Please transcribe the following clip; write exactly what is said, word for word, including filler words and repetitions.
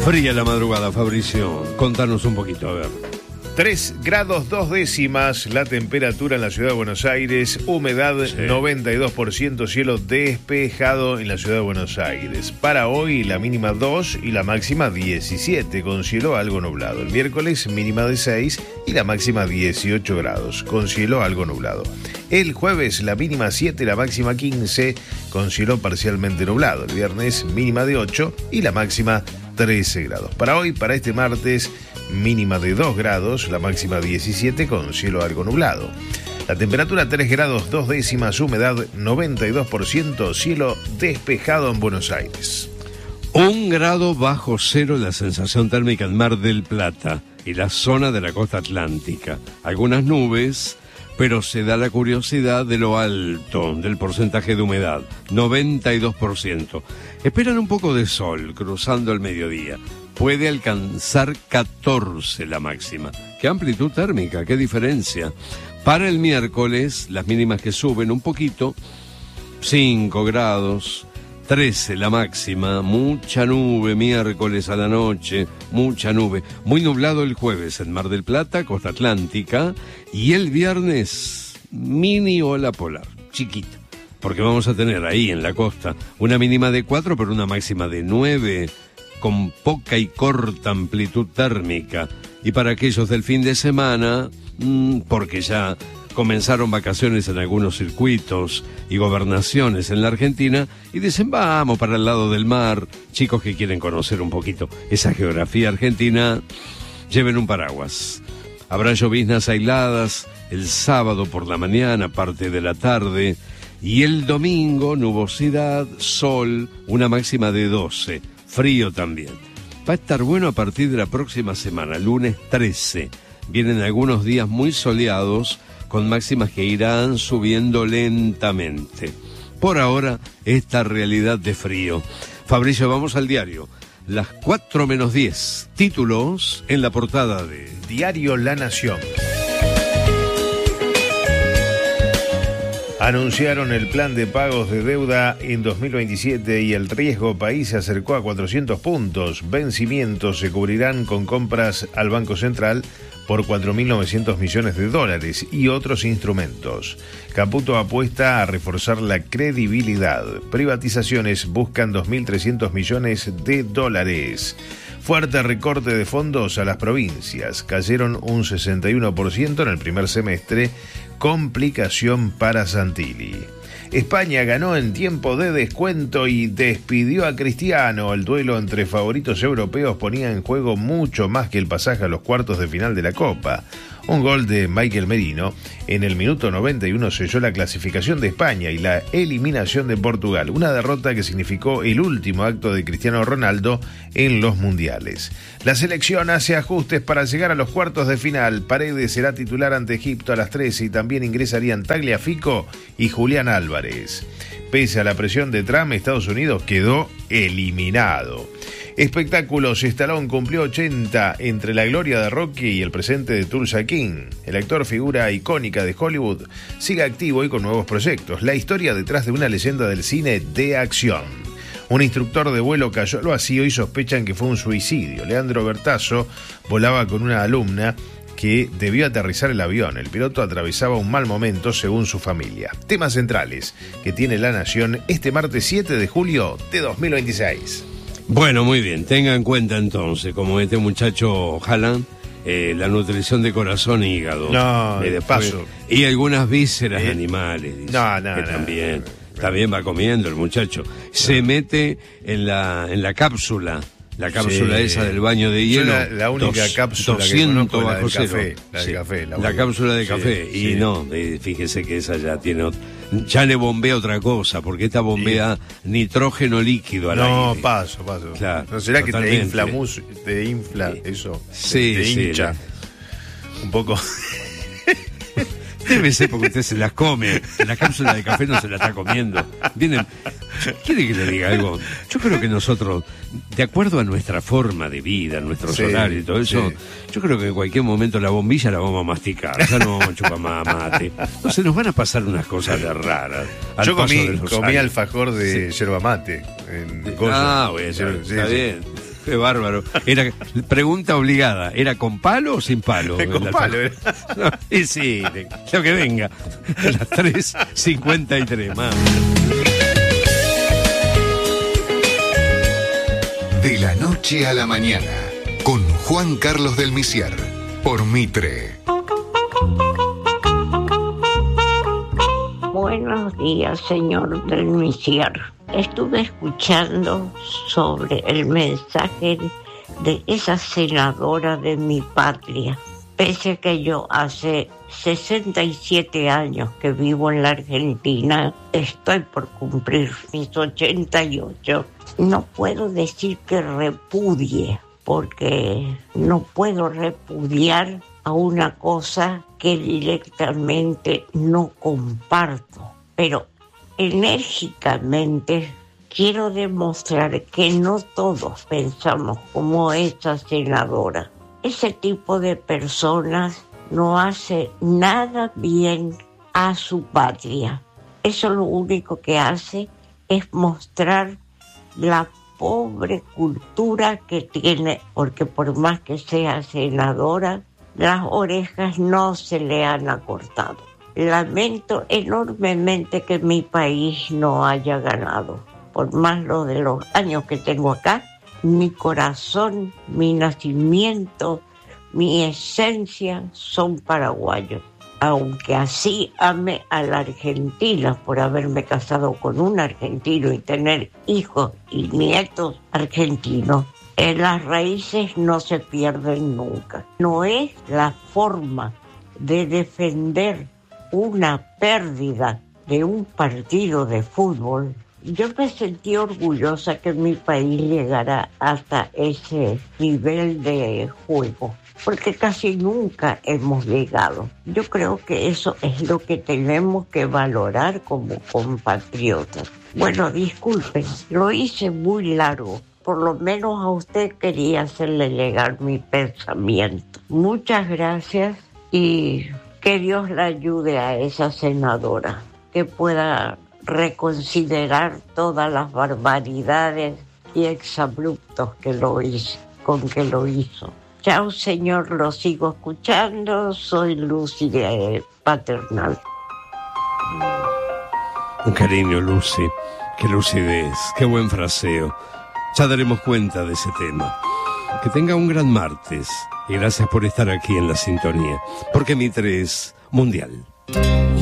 Fría la madrugada, Fabricio. Contanos un poquito, a ver. tres grados dos décimas la temperatura en la ciudad de Buenos Aires, humedad sí. noventa y dos por ciento, cielo despejado en la ciudad de Buenos Aires. Para hoy la mínima dos y la máxima diecisiete, con cielo algo nublado. El miércoles mínima de seis y la máxima dieciocho grados, con cielo algo nublado. El jueves la mínima siete y la máxima quince, con cielo parcialmente nublado. El viernes mínima de ocho y la máxima trece grados. Para hoy, para este martes, mínima de dos grados, la máxima diecisiete, con cielo algo nublado. La temperatura tres grados dos décimas, humedad noventa y dos por ciento, cielo despejado en Buenos Aires. Un grado bajo cero la sensación térmica en Mar del Plata y la zona de la costa atlántica. Algunas nubes, pero se da la curiosidad de lo alto del porcentaje de humedad, noventa y dos por ciento. Esperan un poco de sol cruzando el mediodía. Puede alcanzar catorce la máxima. ¡Qué amplitud térmica! ¡Qué diferencia! Para el miércoles, las mínimas que suben un poquito, cinco grados, trece la máxima, mucha nube miércoles a la noche, mucha nube. Muy nublado el jueves en Mar del Plata, costa atlántica, y el viernes, mini ola polar, chiquita. Porque vamos a tener ahí en la costa una mínima de cuatro, pero una máxima de nueve, con poca y corta amplitud térmica. Y para aquellos del fin de semana, mmm, porque ya comenzaron vacaciones en algunos circuitos y gobernaciones en la Argentina, y dicen, vamos para el lado del mar, chicos que quieren conocer un poquito esa geografía argentina, lleven un paraguas. Habrá lloviznas aisladas el sábado por la mañana, parte de la tarde, y el domingo, nubosidad, sol, una máxima de doce, frío también. Va a estar bueno a partir de la próxima semana, lunes trece. Vienen algunos días muy soleados, con máximas que irán subiendo lentamente. Por ahora, esta realidad de frío. Fabricio, vamos al diario. Las cuatro menos diez. Títulos en la portada de Diario La Nación. Anunciaron el plan de pagos de deuda en dos mil veintisiete y el riesgo país se acercó a cuatrocientos puntos. Vencimientos se cubrirán con compras al Banco Central por cuatro mil novecientos millones de dólares y otros instrumentos. Caputo apuesta a reforzar la credibilidad. Privatizaciones buscan dos mil trescientos millones de dólares. Fuerte recorte de fondos a las provincias. Cayeron un sesenta y uno por ciento en el primer semestre. Complicación para Santilli. España ganó en tiempo de descuento y despidió a Cristiano. El duelo entre favoritos europeos ponía en juego mucho más que el pasaje a los cuartos de final de la Copa. Un gol de Michael Merino en el minuto noventa y uno selló la clasificación de España y la eliminación de Portugal. Una derrota que significó el último acto de Cristiano Ronaldo en los mundiales. La selección hace ajustes para llegar a los cuartos de final. Paredes será titular ante Egipto a las trece y también ingresarían Tagliafico y Julián Álvarez. Pese a la presión de Trump, Estados Unidos quedó eliminado. Espectáculos, Stallone cumplió ochenta entre la gloria de Rocky y el presente de Tulsa King. El actor, figura icónica de Hollywood, sigue activo y con nuevos proyectos. La historia detrás de una leyenda del cine de acción. Un instructor de vuelo cayó al vacío y sospechan que fue un suicidio. Leandro Bertazo volaba con una alumna que debió aterrizar el avión. El piloto atravesaba un mal momento según su familia. Temas centrales que tiene La Nación este martes siete de julio de dos mil veintiséis. Bueno, muy bien, tenga en cuenta entonces, como este muchacho Haaland, eh, la nutrición de corazón e hígado. No, eh, de después, paso. Y algunas vísceras eh, animales, dice, no, no, que no, también, no, no, no. también va comiendo el muchacho. Se no. mete en la, en la cápsula. La cápsula sí. esa del baño de hielo. La, la única dos, cápsula que conozco bajo la del cero. café. La del sí. café. La, la cápsula de sí, café. Sí. Y no, fíjese que esa ya tiene otro, ya le bombea otra cosa, porque esta bombea sí. nitrógeno líquido al no, aire. No, paso, paso. Claro, ¿No será totalmente. que te infla, mus, te infla sí. eso? Sí, te, te sí, hincha. La... Un poco... Debe ser porque usted se las come. La cápsula de café no se la está comiendo. Vienen. ¿Quiere que le diga algo? Yo creo que nosotros, de acuerdo a nuestra forma de vida, nuestros sí, horarios y todo eso, sí. yo creo que en cualquier momento la bombilla la vamos a masticar. Ya no vamos a chupar más mate. Entonces nos van a pasar unas cosas de raras. Yo comí, comí alfajor de sí. yerba mate. En ah, bueno, sí, está sí. bien. Qué bárbaro. Era pregunta obligada. ¿Era con palo o sin palo? Con palo. No, y sí, lo que venga. A las tres cincuenta y tres, más. De la noche a la mañana, con Juan Carlos del Misier, por Mitre. Buenos días, señor del Misier. Estuve escuchando sobre el mensaje de esa senadora de mi patria. Pese a que yo hace sesenta y siete años que vivo en la Argentina, estoy por cumplir mis ochenta y ocho. No puedo decir que repudie, porque no puedo repudiar a una cosa que directamente no comparto. Pero enérgicamente quiero demostrar que no todos pensamos como esa senadora. Ese tipo de personas no hace nada bien a su patria. Eso lo único que hace es mostrar la pobre cultura que tiene, porque por más que sea senadora, las orejas no se le han acortado. Lamento enormemente que mi país no haya ganado. Por más lo de los años que tengo acá, mi corazón, mi nacimiento, mi esencia son paraguayos. Aunque así ame a la Argentina por haberme casado con un argentino y tener hijos y nietos argentinos, en las raíces no se pierden nunca. No es la forma de defender una pérdida de un partido de fútbol. Yo me sentí orgullosa que mi país llegara hasta ese nivel de juego, porque casi nunca hemos llegado. Yo creo que eso es lo que tenemos que valorar como compatriotas. Bueno, disculpen, lo hice muy largo. Por lo menos a usted quería hacerle llegar mi pensamiento. Muchas gracias y que Dios la ayude a esa senadora, que pueda reconsiderar todas las barbaridades y exabruptos que lo hizo, con que lo hizo. Chao, señor, lo sigo escuchando. Soy Lucy de Paternal. Un cariño, Lucy. Qué lucidez, qué buen fraseo. Ya daremos cuenta de ese tema. Que tenga un gran martes y gracias por estar aquí en la sintonía, porque Mitre es mundial.